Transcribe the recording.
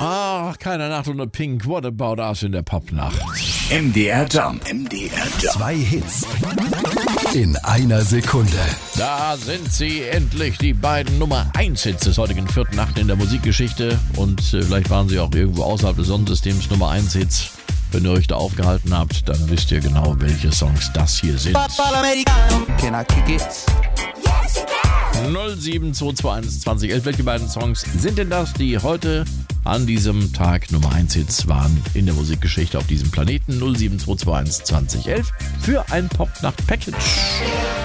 Ach, keine Nacht ohne Pink. What about us in der Popnacht? MDR Jump. MDR Jump. 2 Hits in einer Sekunde. Da sind sie endlich, die beiden Nummer 1 Hits des heutigen 4. Nacht in der Musikgeschichte. Und vielleicht waren sie auch irgendwo außerhalb des Sonnensystems Nummer 1 Hits. Wenn ihr euch da aufgehalten habt, dann wisst ihr genau, welche Songs das hier sind. Can I kick it? 07221 2011. Welche beiden Songs sind denn das, die heute an diesem Tag Nummer 1 Hits waren in der Musikgeschichte auf diesem Planeten? 07221 2011 für ein Popnacht-Package.